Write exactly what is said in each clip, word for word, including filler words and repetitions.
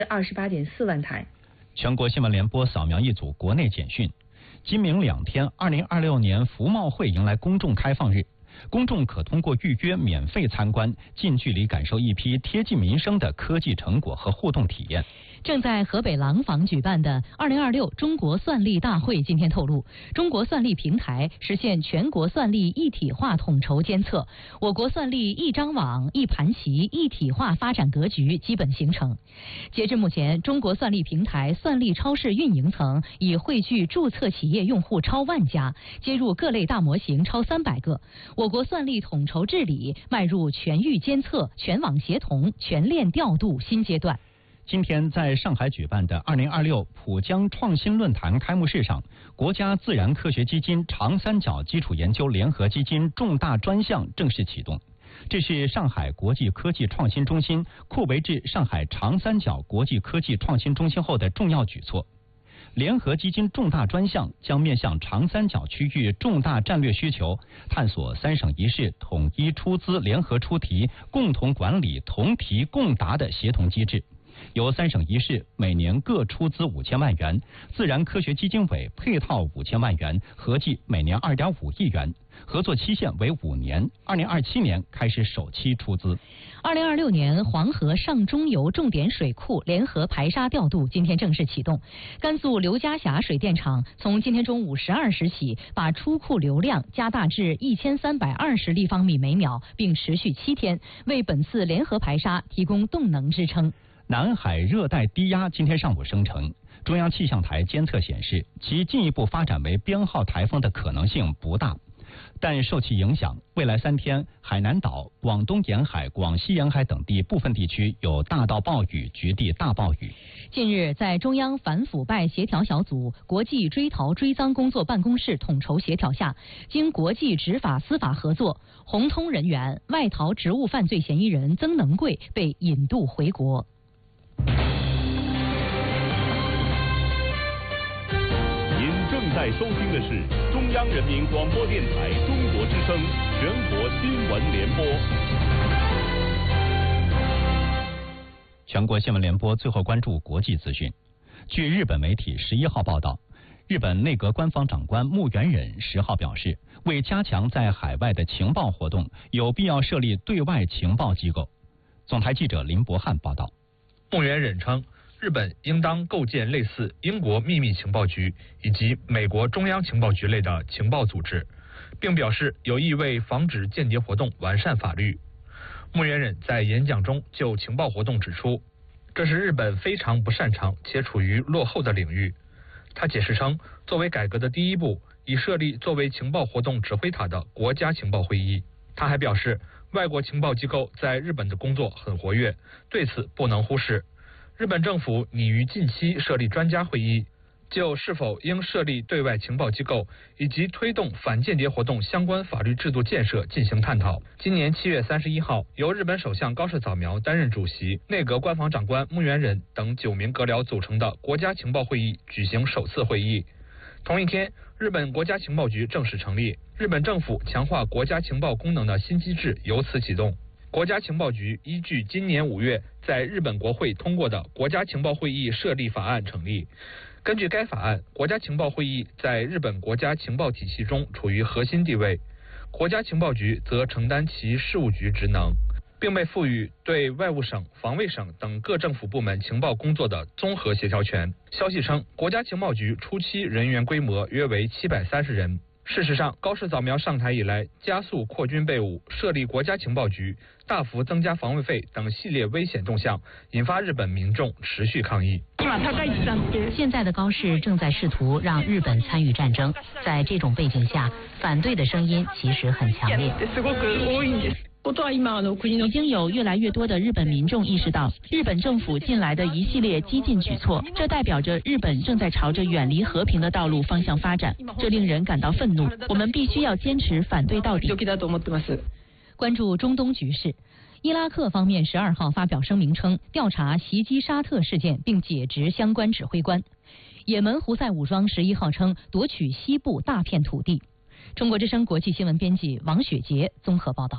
二十八点四万台。 全国新闻联播扫描一组国内简讯。今明两天，二零二六年服贸会迎来公众开放日，公众可通过预约免费参观，近距离感受一批贴近民生的科技成果和互动体验。 正在河北廊坊举办的二零二六中国算力大会今天透露，中国算力平台实现全国算力一体化统筹监测，我国算力一张网、一盘棋一体化发展格局基本形成。截至目前，中国算力平台算力超市运营层已汇聚注册企业用户超万家，接入各类大模型超三百个。我国算力统筹治理迈入全域监测、全网协同、全链调度新阶段。 今天在上海举办的二零二六浦江创新论坛开幕式上，国家自然科学基金长三角基础研究联合基金重大专项正式启动。这是上海国际科技创新中心扩围至上海长三角国际科技创新中心后的重要举措。联合基金重大专项将面向长三角区域重大战略需求，探索三省一市统一出资、联合出题、共同管理、同题共答的协同机制。由三省一市每年各出资五千万元，自然科学基金委配套五千万元，合计每年二点五亿元，合作期限为五年，二零二七年开始首期出资。 二零二六年黄河上中游重点水库联合排沙调度今天正式启动。甘肃刘家峡水电厂从今天中午十二时起，把出库流量加大至一千三百二十立方米每秒，并持续七天，为本次联合排沙提供动能支撑。 南海热带低压今天上午生成，中央气象台监测显示，其进一步发展为编号台风的可能性不大，但受其影响，未来三天海南岛、广东沿海、广西沿海等地部分地区有大到暴雨、局地大暴雨。 近日，在中央反腐败协调小组、国际追逃追赃工作办公室统筹协调下，经国际执法司法合作，红通人员外逃职务犯罪嫌疑人曾能贵被引渡回国。 您正在收听的是中央人民广播电台中国之声全国新闻联播。 全国新闻联播最后关注国际资讯。据日本媒体十一号报道，日本内阁官方长官木原忍十号表示，为加强在海外的情报活动，有必要设立对外情报机构。总台记者林博汉报道。 木原忍称，日本应当构建类似英国秘密情报局以及美国中央情报局类的情报组织，并表示有意为防止间谍活动完善法律。木原忍在演讲中就情报活动指出，这是日本非常不擅长且处于落后的领域。他解释称，作为改革的第一步，已设立作为情报活动指挥塔的国家情报会议。他还表示，外国情报机构在日本的工作很活跃，对此不能忽视。日本政府拟于近期设立专家会议，就是否应设立对外情报机构以及推动反间谍活动相关法律制度建设进行探讨。今年七月三十一号，由日本首相高市早苗担任主席，内阁官房长官木原忍等九名阁僚组成的国家情报会议举行首次会议。同一天，日本国家情报局正式成立，日本政府强化国家情报功能的新机制由此启动。国家情报局依据今年五月在日本国会通过的国家情报会议设立法案成立。根据该法案，国家情报会议在日本国家情报体系中处于核心地位，国家情报局则承担其事务局职能，并被赋予对外务省、防卫省等各政府部门情报工作的综合协调权。消息称，国家情报局初期人员规模约为七百三十人。事实上，高市早苗上台以来，加速扩军备武，设立国家情报局，大幅增加防卫费等系列危险动向，引发日本民众持续抗议。 现在的高市正在试图让日本参与战争，在这种背景下，反对的声音其实很强烈。已经有越来越多的日本民众意识到，日本政府近来的一系列激进举措，这代表着日本正在朝着远离和平的道路方向发展，这令人感到愤怒。我们必须要坚持反对到底。关注中东局势，伊拉克方面十二号发表声明称，调查袭击沙特事件并解职相关指挥官。也门胡塞武装十一号称夺取西部大片土地。中国之声国际新闻编辑王雪杰综合报道。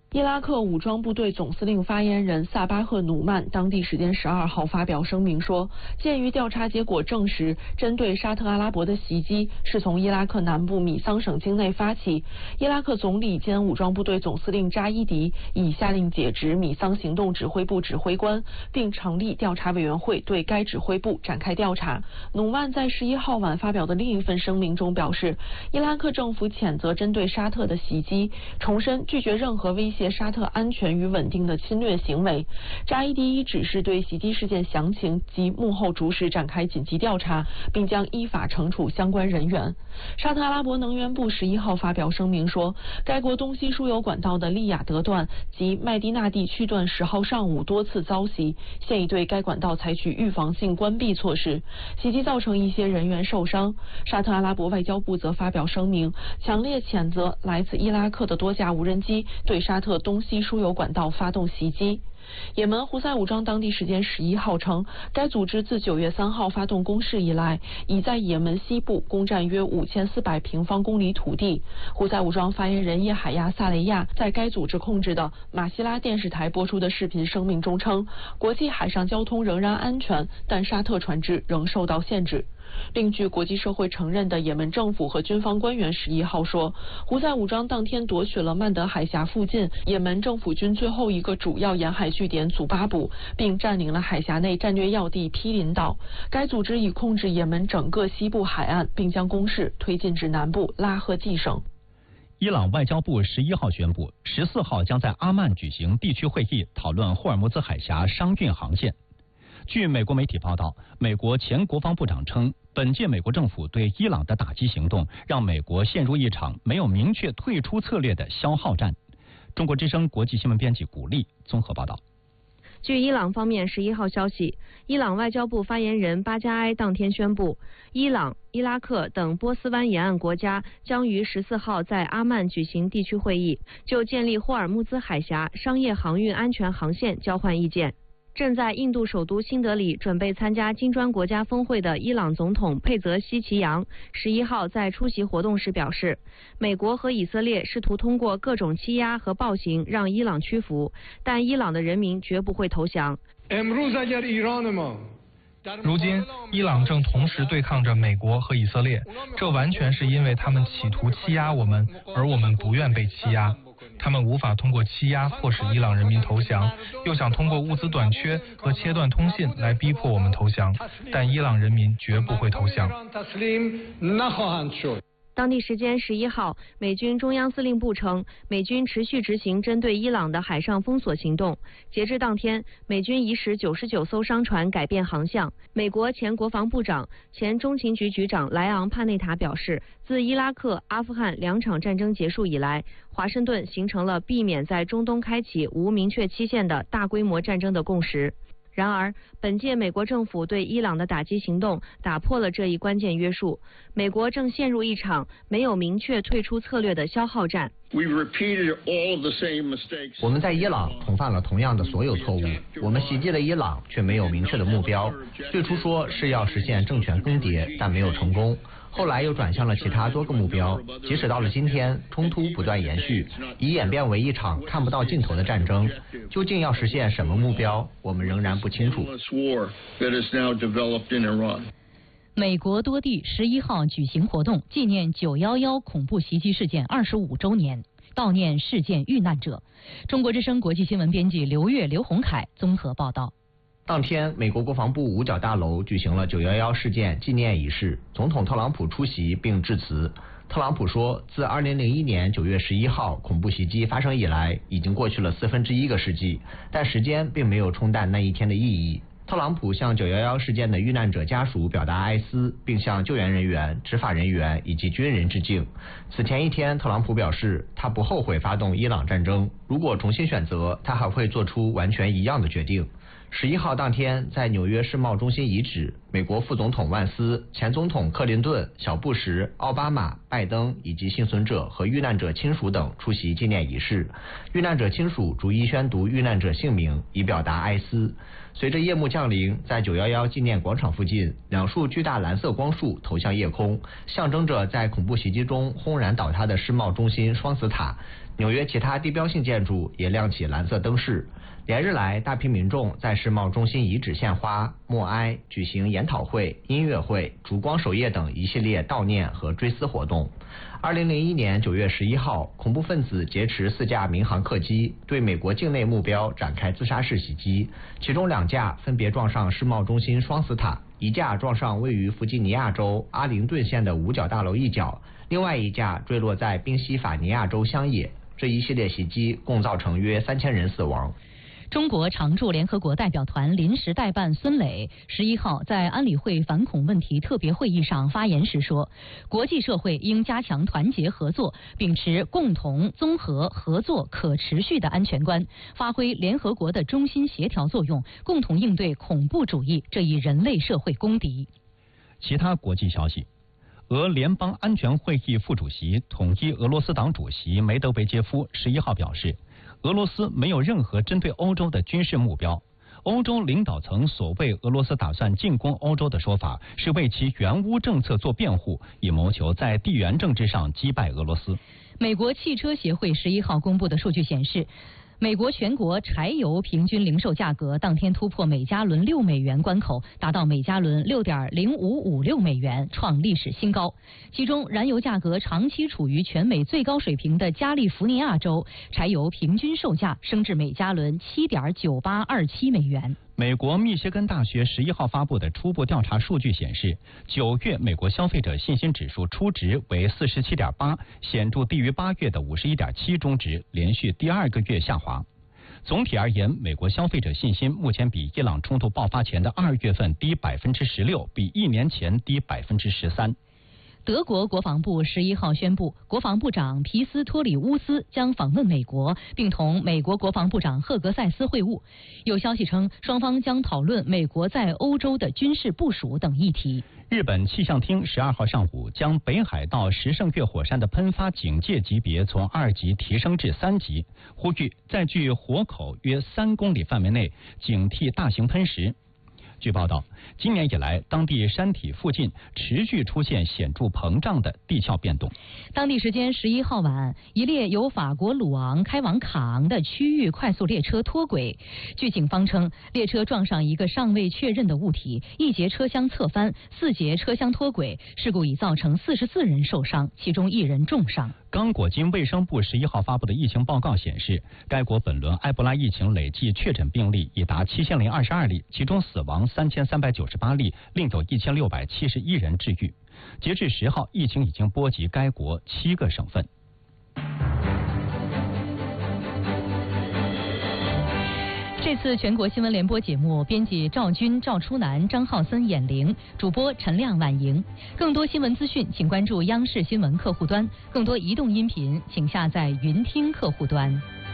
伊拉克武装部队总司令发言人萨巴赫努曼当地时间十二号发表声明说，鉴于调查结果证实，针对沙特阿拉伯的袭击是从伊拉克南部米桑省境内发起，伊拉克总理兼武装部队总司令扎伊迪已下令解职米桑行动指挥部指挥官，并成立调查委员会对该指挥部展开调查。努曼在十一号晚发表的另一份声明中表示，伊拉克政府谴责针对沙特的袭击，重申拒绝任何威胁沙特安全与稳定的侵略行为。扎伊迪指示对袭击事件详情及幕后主使展开紧急调查，并将依法惩处相关人员。沙特阿拉伯能源部十一号发表声明说，该国东西输油管道的利雅得段及麦地那地区段十号上午多次遭袭，现已对该管道采取预防性关闭措施。袭击造成一些人员受伤。沙特阿拉伯外交部则发表声明，强烈谴责来自伊拉克的多架无人机对沙特东西输油管道发动袭击。也门胡塞武装当地时间十一号称，该组织自九月三号发动攻势以来，已在也门西部攻占约五千四百平方公里土地。胡塞武装发言人叶海亚·萨雷亚在该组织控制的马希拉电视台播出的视频声明中称，国际海上交通仍然安全，但沙特船只仍受到限制。另据国际社会承认的也门政府和军方官员十一号说，胡塞武装当天夺取了曼德海峡附近也门政府军最后一个主要沿海据点祖巴卜，并占领了海峡内战略要地毗邻岛。该组织已控制也门整个西部海岸，并将攻势推进至南部拉赫季省。 伊朗外交部十一号宣布，十四号将在阿曼举行地区会议，讨论霍尔木兹海峡商运航线。据美国媒体报道，美国前国防部长称，本届美国政府对伊朗的打击行动让美国陷入一场没有明确退出策略的消耗战。中国之声国际新闻编辑古丽综合报道。 据伊朗方面十一号消息，伊朗外交部发言人巴加埃当天宣布，伊朗、伊拉克等波斯湾沿岸国家将于十四号在阿曼举行地区会议，就建立霍尔木兹海峡商业航运安全航线交换意见。正在印度首都新德里准备参加金砖国家峰会的伊朗总统佩泽希奇扬十一号在出席活动时表示，美国和以色列试图通过各种欺压和暴行让伊朗屈服，但伊朗的人民绝不会投降。 如今，伊朗正同时对抗着美国和以色列，这完全是因为他们企图欺压我们，而我们不愿被欺压。他们无法通过欺压迫使伊朗人民投降，又想通过物资短缺和切断通信来逼迫我们投降，但伊朗人民绝不会投降。 当地时间十一号，美军中央司令部称，美军持续执行针对伊朗的海上封锁行动。截至当天，美军已使九十九艘商船改变航向。美国前国防部长、前中情局局长莱昂·帕内塔表示，自伊拉克、阿富汗两场战争结束以来，华盛顿形成了避免在中东开启无明确期限的大规模战争的共识。然而，本届美国政府对伊朗的打击行动打破了这一关键约束。美国正陷入一场没有明确退出策略的消耗战。 我们在伊朗重犯了同样的所有错误。我们袭击了伊朗，却没有明确的目标。最初说是要实现政权更迭，但没有成功。后来又转向了其他多个目标，即使到了今天，冲突不断延续，已演变为一场看不到尽头的战争。究竟要实现什么目标，我们仍然不清楚。 美国多地十一号举行活动，纪念九一一恐怖袭击事件二十五周年，悼念事件遇难者。中国之声国际新闻编辑刘越、刘洪凯综合报道。 当天，美国国防部五角大楼举行了九一一事件纪念仪式，总统特朗普出席并致辞。特朗普说，自二零零一年九月十一号恐怖袭击发生以来，已经过去了四分之一个世纪，但时间并没有冲淡那一天的意义。特朗普向九一一事件的遇难者家属表达哀思，并向救援人员、执法人员以及军人致敬。此前一天，特朗普表示，他不后悔发动伊朗战争，如果重新选择，他还会做出完全一样的决定。十一号当天，在纽约世贸中心遗址，美国副总统万斯、前总统克林顿、小布什、奥巴马、拜登以及幸存者和遇难者亲属等出席纪念仪式。遇难者亲属逐一宣读遇难者姓名，以表达哀思。 随着夜幕降临，在九一一纪念广场附近，两束巨大蓝色光束投向夜空，象征着在恐怖袭击中轰然倒塌的世贸中心双子塔。纽约其他地标性建筑也亮起蓝色灯饰。连日来，大批民众在世贸中心遗址献花、默哀，举行研讨会、音乐会、烛光守夜等一系列悼念和追思活动。二零零一年九月十一号，恐怖分子劫持四架民航客机，对美国境内目标展开自杀式袭击，其中两架分别撞上世贸中心双子塔，一架撞上位于弗吉尼亚州阿灵顿县的五角大楼一角，另外一架坠落在宾夕法尼亚州乡野。这一系列袭击共造成约三千人死亡。 中国常驻联合国代表团临时代办孙磊十一号在安理会反恐问题特别会议上发言时说，国际社会应加强团结合作，秉持共同、综合、合作、可持续的安全观，发挥联合国的中心协调作用，共同应对恐怖主义这一人类社会公敌。 其他国际消息。俄联邦安全会议副主席、统一俄罗斯党主席梅德韦杰夫十一号表示，俄罗斯没有任何针对欧洲的军事目标。欧洲领导层所谓俄罗斯打算进攻欧洲的说法，是为其援乌政策做辩护，以谋求在地缘政治上击败俄罗斯。 美国汽车协会十一号公布的数据显示，美国全国柴油平均零售价格当天突破每加仑六美元关口，达到每加仑六点零五五六美元，创历史新高。其中，燃油价格长期处于全美最高水平的加利福尼亚州，柴油平均售价升至每加仑七点九八二七美元。 美国密歇根大学十一号发布的初步调查数据显示，九月美国消费者信心指数初值为四十七点八，显著低于八月的五十一点七中值，连续第二个月下滑。总体而言，美国消费者信心目前比伊朗冲突爆发前的二月份低百分之十六，比一年前低百分之十三。 德国国防部十一号宣布，国防部长皮斯托里乌斯将访问美国，并同美国国防部长赫格塞斯会晤。有消息称，双方将讨论美国在欧洲的军事部署等议题。 日本气象厅十二号上午将北海道十胜岳火山的喷发警戒级别从二级提升至三级，呼吁在距火口约三公里范围内警惕大型喷石。据报道，今年以来，当地山体附近持续出现显著膨胀的地壳变动。 当地时间十一号晚，一列由法国鲁昂开往卡昂的区域快速列车脱轨。据警方称，列车撞上一个尚未确认的物体，一节车厢侧翻，四节车厢脱轨。事故已造成四十四人受伤，其中一人重伤。 刚果金卫生部十一号发布的疫情报告显示，该国本轮埃博拉疫情累计确诊病例已达七千零二十二例，其中死亡三千三百九十八例，另有一千六百七十一人治愈。截至十号，疫情已经波及该国七个省份。 这次全国新闻联播节目，编辑赵军、赵初南、张浩森、演铃，主播陈亮、婉莹。更多新闻资讯，请关注央视新闻客户端；更多移动音频，请下载云听客户端。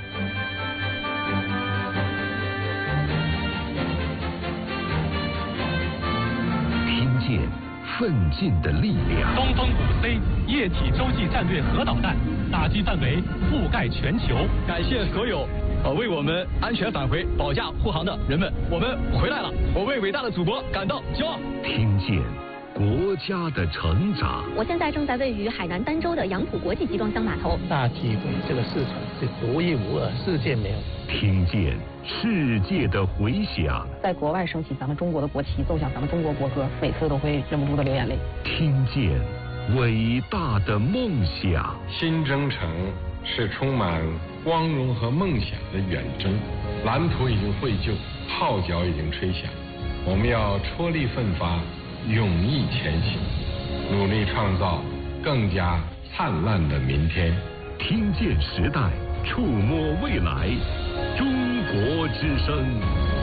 听见奋进的力量。 东风五 C 液体洲际战略核导弹打击范围覆盖全球。 感谢所有呃，为我们安全返回保驾护航的人们，我们回来了，我为伟大的祖国感到骄傲。 听见国家的成长。 我现在正在位于海南儋州的杨浦国际集装箱码头。 大机会，这个市场是独一无二，世界没有。 听见世界的回响。 在国外升起咱们中国的国旗，奏响咱们中国国歌，每次都会忍不住的流眼泪。 听见伟大的梦想。 新征程是充满光荣和梦想的远征，蓝图已经绘就，号角已经吹响，我们要踔厉奋发，勇毅前行，努力创造更加灿烂的明天。 听见时代，触摸未来，中国之声。